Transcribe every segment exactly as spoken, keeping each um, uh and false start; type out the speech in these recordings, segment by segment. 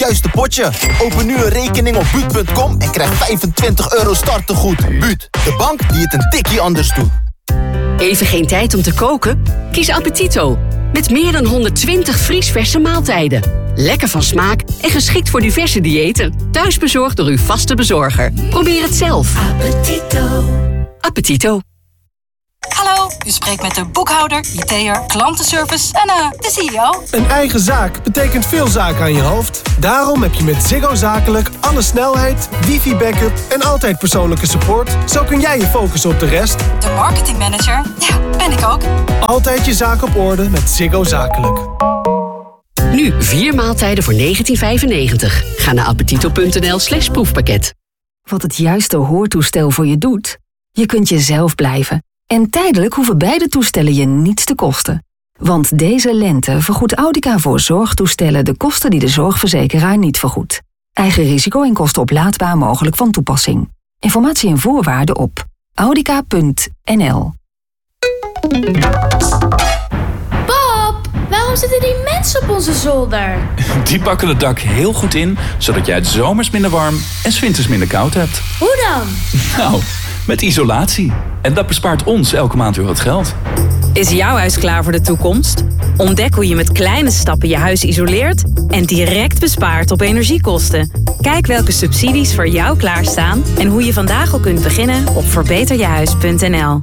juiste potje. Open nu een rekening op buut punt com en krijg vijfentwintig euro startegoed. Buut, de bank die het een tikkie anders doet. Even geen tijd om te koken? Kies Appetito. Met meer dan honderdtwintig vriesverse maaltijden. Lekker van smaak en geschikt voor diverse diëten. Thuis bezorgd door uw vaste bezorger. Probeer het zelf. Appetito. Appetito. Hallo, u spreekt met de boekhouder, I T'er, klantenservice en uh, de C E O. Een eigen zaak betekent veel zaken aan je hoofd. Daarom heb je met Ziggo Zakelijk alle snelheid, wifi-backup en altijd persoonlijke support. Zo kun jij je focussen op de rest. De marketingmanager, ja, ben ik ook. Altijd je zaak op orde met Ziggo Zakelijk. Nu vier maaltijden voor negentien vijfennegentig. Ga naar appetito.nl slash proefpakket. Wat het juiste hoortoestel voor je doet? Je kunt jezelf blijven. En tijdelijk hoeven beide toestellen je niets te kosten. Want deze lente vergoedt Audica voor zorgtoestellen de kosten die de zorgverzekeraar niet vergoedt. Eigen risico en kosten oplaadbaar mogelijk van toepassing. Informatie en voorwaarden op audica punt n l. Pap, waarom zitten die mensen op onze zolder? Die pakken het dak heel goed in, zodat jij het zomers minder warm en 's winters minder koud hebt. Hoe dan? Nou, met isolatie. En dat bespaart ons elke maand weer wat geld. Is jouw huis klaar voor de toekomst? Ontdek hoe je met kleine stappen je huis isoleert en direct bespaart op energiekosten. Kijk welke subsidies voor jou klaarstaan en hoe je vandaag al kunt beginnen op verbeter je huis punt n l.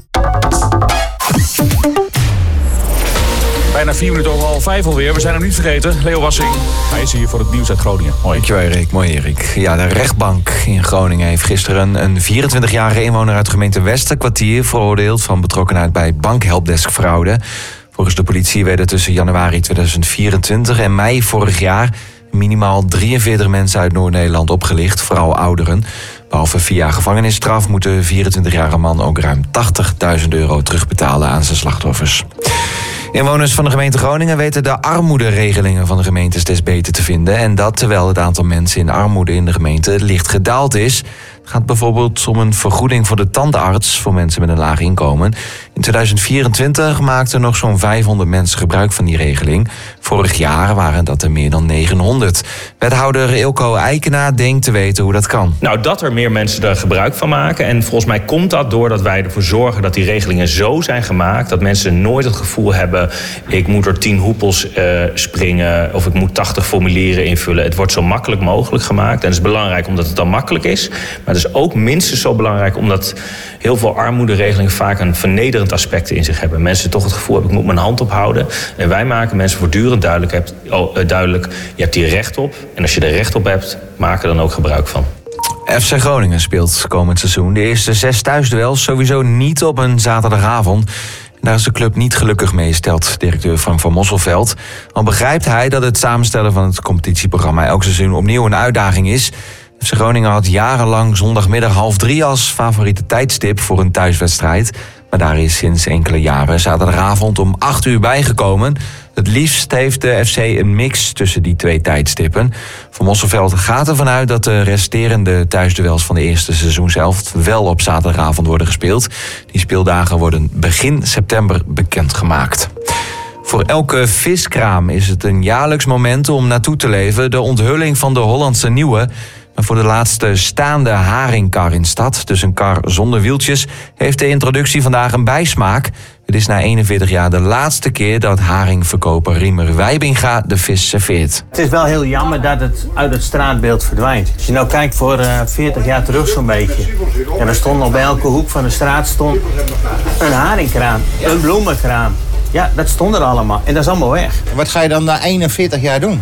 Bijna vier minuten over half vijf alweer. We zijn hem niet vergeten. Leo Wassing, hij is hier voor het nieuws uit Groningen. Mooi. Dankjewel Erik, mooi Erik. Ja, de rechtbank in Groningen heeft gisteren een vierentwintigjarige inwoner uit de gemeente Westerkwartier veroordeeld van betrokkenheid bij bankhelpdeskfraude. Volgens de politie werden tussen januari tweeduizend vierentwintig en mei vorig jaar minimaal drieënveertig mensen uit Noord-Nederland opgelicht, vooral ouderen. Behalve vier jaar gevangenisstraf moet de vierentwintigjarige man ook ruim tachtigduizend euro terugbetalen aan zijn slachtoffers. Inwoners van de gemeente Groningen weten de armoederegelingen van de gemeente steeds beter te vinden. En dat terwijl het aantal mensen in armoede in de gemeente licht gedaald is. Het gaat bijvoorbeeld om een vergoeding voor de tandarts voor mensen met een laag inkomen. In tweeduizend vierentwintig maakten nog zo'n vijfhonderd mensen gebruik van die regeling. Vorig jaar waren dat er meer dan negenhonderd. Wethouder Ilko Eikenaar denkt te weten hoe dat kan. Nou, dat er meer mensen er gebruik van maken. En volgens mij komt dat doordat wij ervoor zorgen dat die regelingen zo zijn gemaakt dat mensen nooit het gevoel hebben, ik moet er tien hoepels uh, springen of ik moet tachtig formulieren invullen. Het wordt zo makkelijk mogelijk gemaakt. En het is belangrijk omdat het dan makkelijk is. Maar het is ook minstens zo belangrijk omdat heel veel armoederegelingen vaak een vernederend aspect in zich hebben. Mensen toch het gevoel hebben, ik moet mijn hand ophouden. En wij maken mensen voortduurend duidelijk, hebt, oh, uh, duidelijk je hebt hier recht op. En als je er recht op hebt, maak er dan ook gebruik van. F C Groningen speelt komend seizoen de eerste zes thuisduels sowieso niet op een zaterdagavond. Daar is de club niet gelukkig mee, stelt directeur Frank van Mosselveld. Al begrijpt hij dat het samenstellen van het competitieprogramma elk seizoen opnieuw een uitdaging is. F C Groningen had jarenlang zondagmiddag half drie als favoriete tijdstip voor een thuiswedstrijd. Maar daar is sinds enkele jaren zaterdagavond om acht uur bijgekomen. Het liefst heeft de F C een mix tussen die twee tijdstippen. Van Mosselveld gaat ervan uit dat de resterende thuisduels van de eerste seizoenshelft wel op zaterdagavond worden gespeeld. Die speeldagen worden begin september bekendgemaakt. Voor elke viskraam is het een jaarlijks moment om naartoe te leven. De onthulling van de Hollandse Nieuwe. Maar voor de laatste staande haringkar in stad, dus een kar zonder wieltjes, heeft de introductie vandaag een bijsmaak. Het is na eenenveertig jaar de laatste keer dat haringverkoper Riemer Wijbinga de vis serveert. Het is wel heel jammer dat het uit het straatbeeld verdwijnt. Als je nou kijkt voor uh, veertig jaar terug zo'n beetje. En er stond op elke hoek van de straat stond een haringkraam, een bloemenkraam. Ja, dat stond er allemaal en dat is allemaal weg. Wat ga je dan na eenenveertig jaar doen?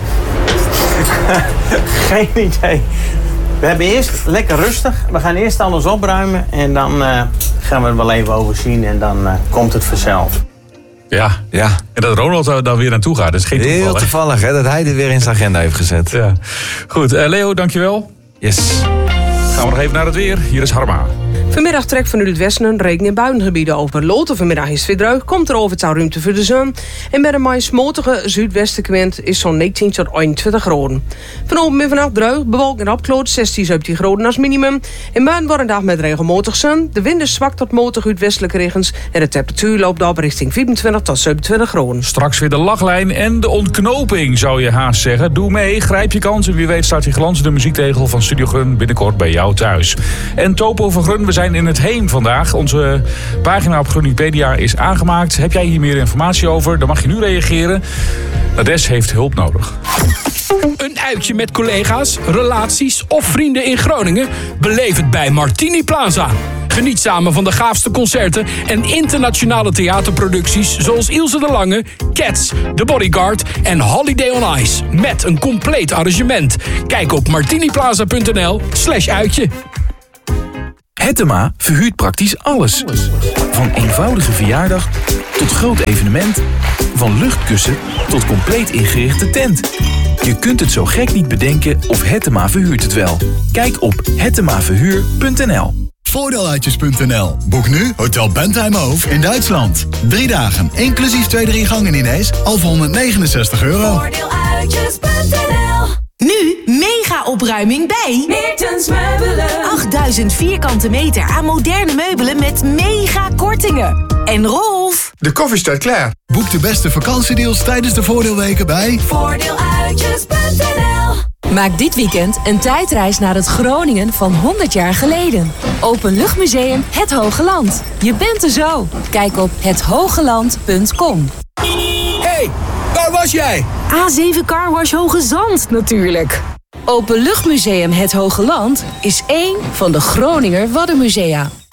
Geen idee. We hebben eerst lekker rustig. We gaan eerst alles opruimen en dan uh, gaan we er wel even over zien en dan uh, komt het vanzelf. Ja, ja. En dat Ronald daar weer naartoe gaat, dat is geen toeval. Heel toevallig hè, dat hij dit weer in zijn agenda heeft gezet. Ja. Goed, uh, Leo, dankjewel. Yes. Gaan we nog even naar het weer. Hier is Harma. Vanmiddag trekt vanuit het westen een regen in buitengebieden over. Later vanmiddag is het weer droog, komt er over het ruimte voor de zon. En bij de meest smotige zuidwestenwind is zo'n negentien tot eenentwintig graden. Vanavond en vannacht droog, bewolkt en opklaard, zestien, zeventien graden als minimum. En morgen wordt een dag met regelmatig zon. De wind is zwak tot matig uit westelijke regens. En de temperatuur loopt op richting vierentwintig tot zevenentwintig graden. Straks weer de lachlijn en de ontknoping, zou je haast zeggen. Doe mee, grijp je kans en wie weet staat die glanzende muziektegel van Studio Grun binnenkort bij jou thuis. En Topo van Grun, we zijn in het Heem vandaag. Onze pagina op Grunipedia is aangemaakt. Heb jij hier meer informatie over? Dan mag je nu reageren. Nades heeft hulp nodig. Een uitje met collega's, relaties of vrienden in Groningen? Beleef het bij Martini Plaza. Geniet samen van de gaafste concerten en internationale theaterproducties zoals Ilse de Lange, Cats, The Bodyguard en Holiday on Ice. Met een compleet arrangement. Kijk op martiniplaza.nl slash uitje. Hettema verhuurt praktisch alles. Van eenvoudige verjaardag tot groot evenement. Van luchtkussen tot compleet ingerichte tent. Je kunt het zo gek niet bedenken of Hettema verhuurt het wel. Kijk op hettema verhuur punt n l. Voordeeluitjes punt n l. Boek nu Hotel Bentheimhof in Duitsland. Drie dagen, inclusief twee drie gangen diners, al voor honderdnegenenzestig euro. Voordeeluitjes punt n l. Nu mega opruiming bij Meertens Meubelen. achtduizend vierkante meter aan moderne meubelen met mega kortingen. En Rolf, de koffie staat klaar. Boek de beste vakantiedeals tijdens de voordeelweken bij voordeeluitjes punt n l. Maak dit weekend een tijdreis naar het Groningen van honderd jaar geleden. Openluchtmuseum Het Hoge Land. Je bent er zo. Kijk op het hogeland punt com. Hey, waar was jij? A zeven Carwash Hoge Zand natuurlijk. Openluchtmuseum Het Hoge Land is één van de Groninger Waddenmusea.